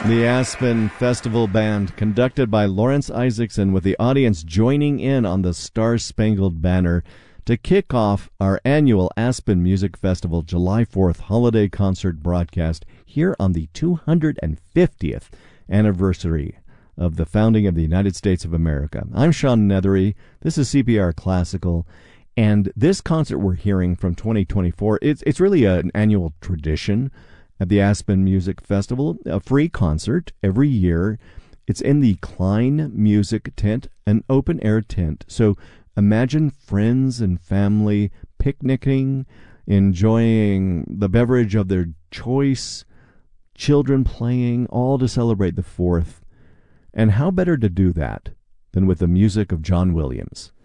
The Aspen Festival Band, conducted by Lawrence Isaacson, with the audience joining in on the Star-Spangled Banner to kick off our annual Aspen Music Festival July 4th holiday concert broadcast here on the 250th anniversary of the founding of the United States of America. I'm Sean Nethery. This is CPR Classical. And this concert we're hearing from 2024, it's really an annual tradition at the Aspen Music Festival, a free concert every year. It's in the Klein Music Tent, an open-air tent. So imagine friends and family picnicking, enjoying the beverage of their choice, children playing, all to celebrate the 4th. And how better to do that than with the music of John Williams?